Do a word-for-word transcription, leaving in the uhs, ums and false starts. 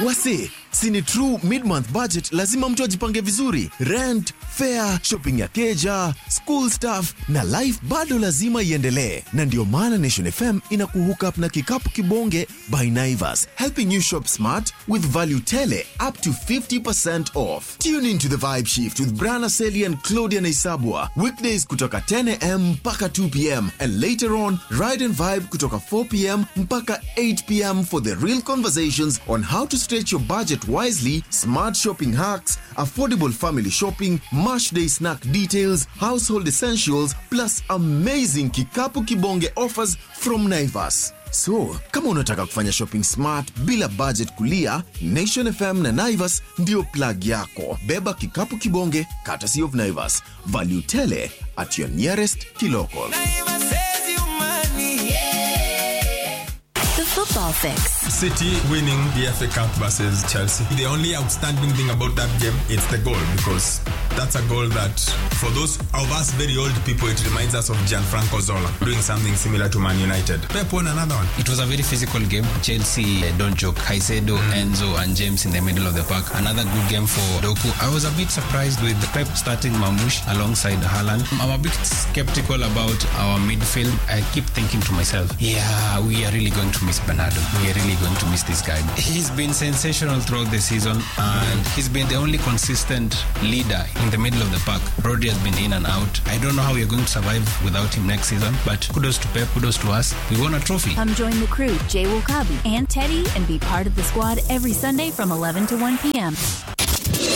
Wase, sini true mid-month budget lazima mtu ajipange vizuri. Rent, fare, shopping ya keja, school stuff na life bado lazima iendelee. Na ndio maana Nation F M inakuhook up na kikapu kibonge by Naivas, helping you shop smart with value tele up to fifty percent off. Tune into the vibe shift with Brana Seli and Claudia Naisabwa. Weekdays kutoka ten a m mpaka two p m and later on ride and vibe kutoka four p m mpaka eight p m for the real conversations on how to stretch your budget wisely, smart shopping hacks, affordable family shopping, Mash Day snack details, household essentials, plus amazing kikapu kibonge offers from Naivas. So, kama unataka kufanya shopping smart bila budget kulia, Nation F M na Naivas ndio plug yako. Beba kikapu kibonge, courtesy of Naivas. Value tele at your nearest kilocal. Naivas saves you money. Yeah. The Football Fix. City winning the F A Cup versus Chelsea. The only outstanding thing about that game is the goal, because that's a goal that, for those of us very old people, it reminds us of Gianfranco Zola doing something similar to Man United. Pep won another one. It was a very physical game. Chelsea, uh, don't joke, Caicedo, mm. Enzo and James in the middle of the park. Another good game for Doku. I was a bit surprised with Pep starting Mamouche alongside Haaland. I'm a bit skeptical about our midfield. I keep thinking to myself, yeah, we are really going to miss Bernardo. We are really going to miss this guy. He's been sensational throughout the season, and he's been the only consistent leader in the middle of the park. Rodri has been in and out. I don't know how we're going to survive without him next season, but kudos to Pep, kudos to us. We won a trophy. Come join the crew, Jay Wokabi and Teddy, and be part of the squad every Sunday from eleven to one p m